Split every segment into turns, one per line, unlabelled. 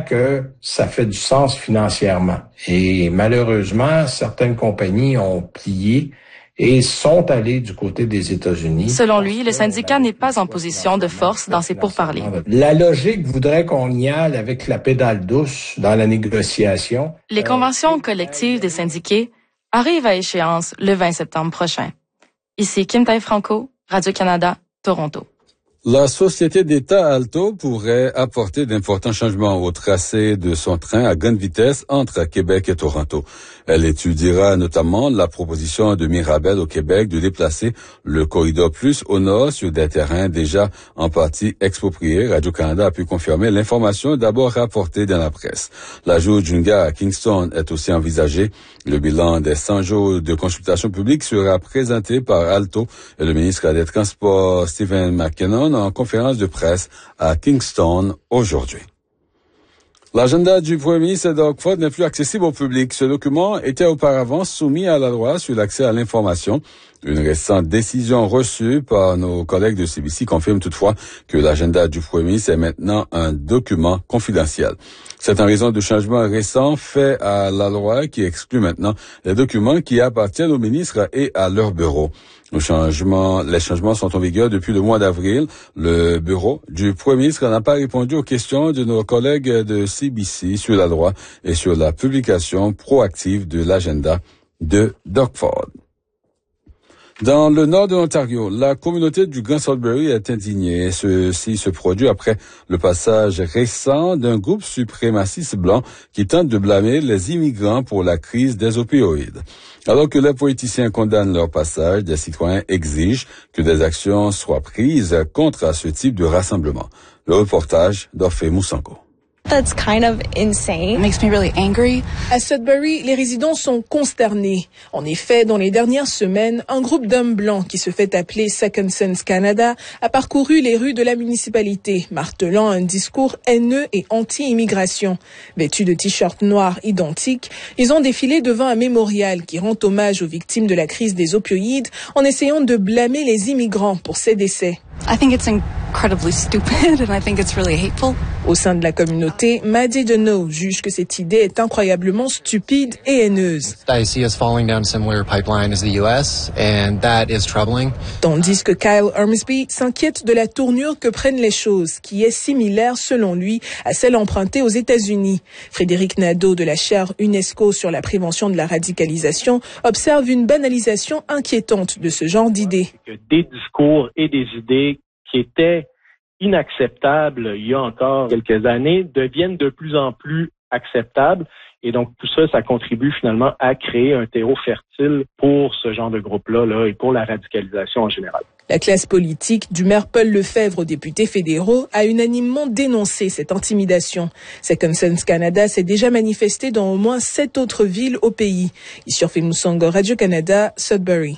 que ça fait du sens financièrement. Et malheureusement, certaines compagnies ont plié et sont allés du côté des États-Unis.
Selon lui, le syndicat n'est pas en position de force dans ces pourparlers.
La logique voudrait qu'on y aille avec la pédale douce dans la négociation.
Les conventions collectives des syndiqués arrivent à échéance le 20 septembre prochain. Ici Kim Tai-Franco, Radio-Canada, Toronto.
La société d'État Alto pourrait apporter d'importants changements au tracé de son train à grande vitesse entre Québec et Toronto. Elle étudiera notamment la proposition de Mirabel au Québec de déplacer le corridor plus au nord sur des terrains déjà en partie expropriés. Radio-Canada a pu confirmer l'information d'abord rapportée dans la presse. L'ajout d'une gare à Kingston est aussi envisagé. Le bilan des 100 jours de consultation publique sera présenté par Alto et le ministre des Transports Stephen McKinnon en conférence de presse à Kingston aujourd'hui. L'agenda du Premier ministre Doug Ford n'est plus accessible au public. Ce document était auparavant soumis à la loi sur l'accès à l'information. Une récente décision reçue par nos collègues de CBC confirme toutefois que l'agenda du Premier ministre est maintenant un document confidentiel. C'est en raison de changements récents faits à la loi qui exclut maintenant les documents qui appartiennent aux ministres et à leur bureau. Les changements sont en vigueur depuis le mois d'avril. Le bureau du Premier ministre n'a pas répondu aux questions de nos collègues de CBC sur la loi et sur la publication proactive de l'agenda de Doug Ford. Dans le nord de l'Ontario, la communauté du Grand Sudbury est indignée. Ceci se produit après le passage récent d'un groupe suprémaciste blanc qui tente de blâmer les immigrants pour la crise des opioïdes. Alors que les politiciens condamnent leur passage, des citoyens exigent que des actions soient prises contre ce type de rassemblement. Le reportage d'Orphée Moussango.
That's kind of insane. It makes me really angry.
À Sudbury, les résidents sont consternés. En effet, dans les dernières semaines, un groupe d'hommes blancs qui se fait appeler Second Sense Canada a parcouru les rues de la municipalité, martelant un discours haineux et anti-immigration. Vêtus de t-shirts noirs identiques, ils ont défilé devant un mémorial qui rend hommage aux victimes de la crise des opioïdes en essayant de blâmer les immigrants pour ces décès.
I think it's incredibly stupid and I think it's really hateful.
Au sein de la communauté, Maddie Deneau juge que cette idée est incroyablement stupide et haineuse.
I see us falling down a similar pipeline as the US and that is troubling.
Tandis que Kyle Ormsby s'inquiète de la tournure que prennent les choses, qui est similaire selon lui à celle empruntée aux États-Unis. Frédéric Nadeau de la chaire UNESCO sur la prévention de la radicalisation observe une banalisation inquiétante de ce genre d'idées.
Des discours et des idées qui étaient inacceptables il y a encore quelques années deviennent de plus en plus acceptables. Et donc, tout ça, ça contribue finalement à créer un terreau fertile pour ce genre de groupe-là et pour la radicalisation en général.
La classe politique, du maire Paul Lefebvre aux députés fédéraux, a unanimement dénoncé cette intimidation. Second Sense Canada s'est déjà manifesté dans au moins 7 autres villes au pays. Ici Orphée Moussango, Radio-Canada, Sudbury.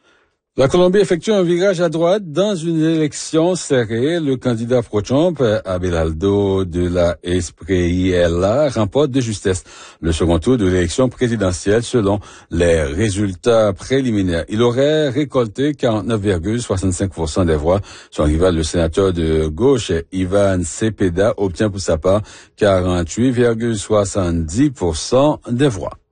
La Colombie effectue un virage à droite dans une élection serrée. Le candidat pro-Trump, Abelardo de la Espriella, remporte de justesse le second tour de l'élection présidentielle selon les résultats préliminaires. Il aurait récolté 49,65% des voix. Son rival, le sénateur de gauche, Ivan Cepeda, obtient pour sa part 48,70% des voix.